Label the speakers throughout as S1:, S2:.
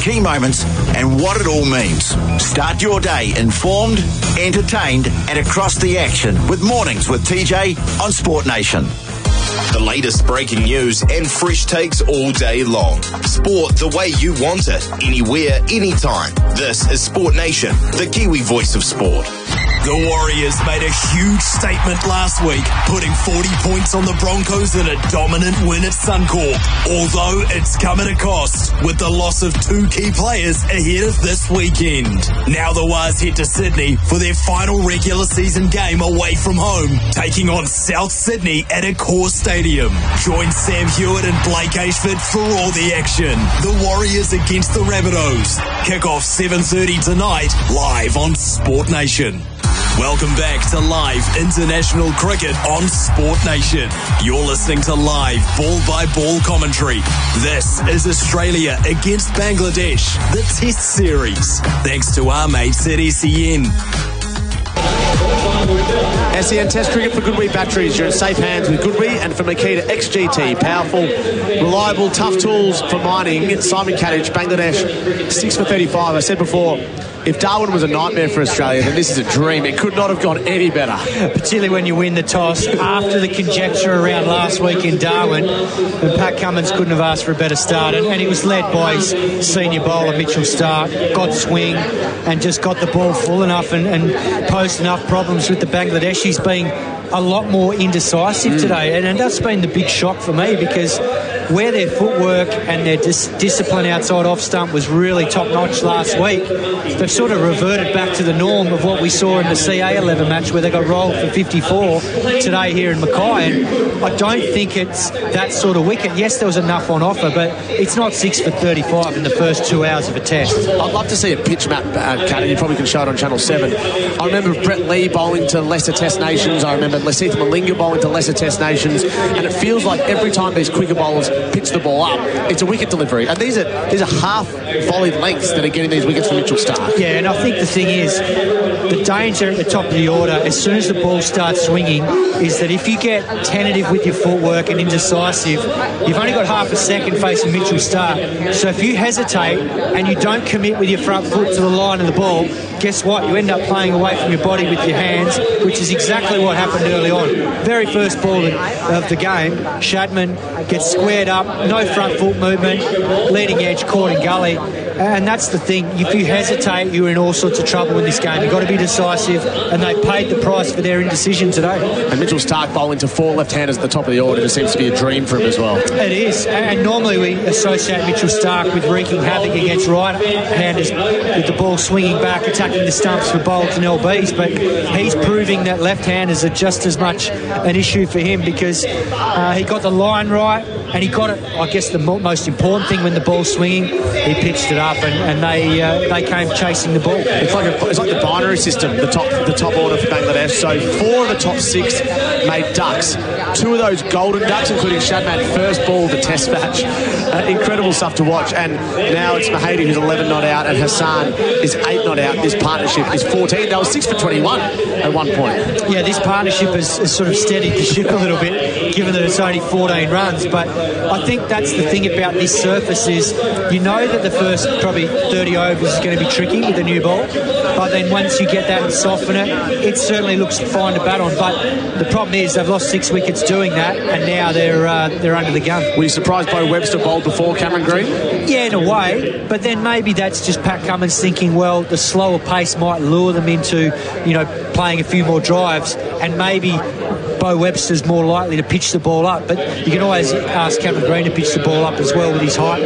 S1: key moments and what it all means. Start your day informed, entertained and across the action with Mornings with TJ on Sport Nation.
S2: The latest breaking news and fresh takes all day long. Sport the way you want it, anywhere, anytime. This is Sport Nation, the Kiwi voice of sport.
S3: The Warriors made a huge statement last week, putting 40 points on the Broncos in a dominant win at Suncorp. Although it's come at a cost, with the loss of 2 key players ahead of this weekend. Now the Wars head to Sydney for their final regular season game away from home, taking on South Sydney at Accor Stadium. Join Sam Hewitt and Blake Ashford for all the action. The Warriors against the Rabbitohs. Kick off 7:30 tonight, live on Sport Nation. Welcome back to live international cricket on Sport Nation. You're listening to live ball-by-ball commentary. This is Australia against Bangladesh, the Test Series. Thanks to our mates at SEN.
S4: SEN Test Cricket for Goodwee batteries. You're in safe hands with Goodwee and for Makita XGT. Powerful, reliable, tough tools for mining. Simon Kadich, Bangladesh, 6 for 35. I said before, if Darwin was a nightmare for Australia, then this is a dream. It could not have gone any better.
S5: Particularly when you win the toss. After the conjecture around last week in Darwin, and Pat Cummins couldn't have asked for a better start. And he was led by his senior bowler, Mitchell Starc, got swing and just got the ball full enough and posed enough problems with the Bangladeshis being a lot more indecisive today. And that's been the big shock for me, because where their footwork and their discipline outside off stump was really top-notch last week, they've sort of reverted back to the norm of what we saw in the CA11 match where they got rolled for 54 today here in Mackay. And I don't think it's that sort of wicket. Yes, there was enough on offer, but it's not 6 for 35 in the first 2 hours of a test.
S4: I'd love to see a pitch map, Kat, you probably can show it on Channel 7. I remember Brett Lee bowling to lesser Test nations. I remember Lasith Malinga bowling to lesser Test nations. And it feels like every time these quicker bowlers pitch the ball up, it's a wicket delivery. And these are half-volleyed lengths that are getting these wickets from Mitchell Starc.
S5: Yeah, and I think the thing is, the danger at the top of the order, as soon as the ball starts swinging, is that if you get tentative with your footwork and indecisive, you've only got half a second facing Mitchell Starc. So if you hesitate and you don't commit with your front foot to the line of the ball, guess what? You end up playing away from your body with your hands, which is exactly what happened early on. Very first ball of the game, Shadman gets squared up, no front foot movement, leading edge caught in gully. And that's the thing. If you hesitate, you're in all sorts of trouble in this game. You've got to be decisive, and they paid the price for their indecision today. And
S4: Mitchell Starc bowling to 4 left-handers at the top of the order just seems to be a dream for him as well.
S5: It is. And normally we associate Mitchell Starc with wreaking havoc against right-handers with the ball swinging back, attacking the stumps for bowls and LBs. But he's proving that left-handers are just as much an issue for him, because he got the line right, and he got it, I guess, the most important thing when the ball's swinging, he pitched it up, and they came chasing the ball.
S4: It's like the binary system, the top order for Bangladesh. So 4 of the top 6 made ducks. 2 of those golden ducks, including Shadman, first ball of the Test match. Incredible stuff to watch. And now it's Mahady who's 11 not out, and Hassan is 8 not out. This partnership is 14. That was 6 for 21 at one point.
S5: Yeah, this partnership has sort of steadied the ship a little bit, given that it's only 14 runs. But I think that's the thing about this surface is, you know that the first probably 30 overs is going to be tricky with the new ball, but then once you get that and soften it, it certainly looks fine to bat on. But the problem is they've lost 6 wickets doing that, and now they're under the gun.
S4: Were you surprised Bo Webster bowled before Cameron Green?
S5: Yeah, in a way, but then maybe that's just Pat Cummins thinking, well, the slower pace might lure them into, playing a few more drives, and maybe Bo Webster's more likely to pitch the ball up. But you can always ask Cameron Green to pitch the ball up as well with his height.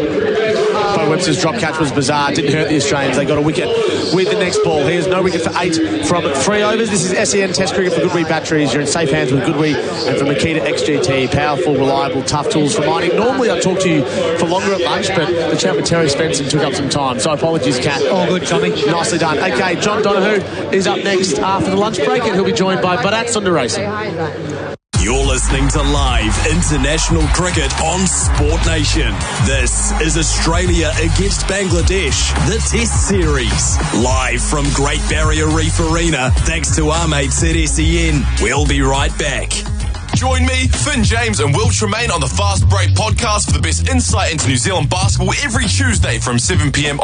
S4: Bo Webster's drop catch was bizarre. Didn't hurt the Australians. They got a wicket with the next ball. He has no wicket for 8 from 3 overs. This is SEN Test Cricket for Goodwee batteries. You're in safe hands with Goodwee and from Makita XGT. Powerful, reliable, tough tools for mining. Normally I talk to you for longer at lunch, but the chat with Terry Spencer took up some time. So apologies, Kat.
S5: All good, Tommy.
S4: Nicely done. Okay, John Donoghue is up next after the lunch break, and he'll be joined by Bharat Sundaresan.
S3: You're listening to live international cricket on Sport Nation. This is Australia against Bangladesh, the Test Series. Live from Great Barrier Reef Arena, thanks to our mates at SEN. We'll be right back.
S2: Join me, Finn James and Will Tremaine on the Fast Break podcast for the best insight into New Zealand basketball every Tuesday from 7 p.m.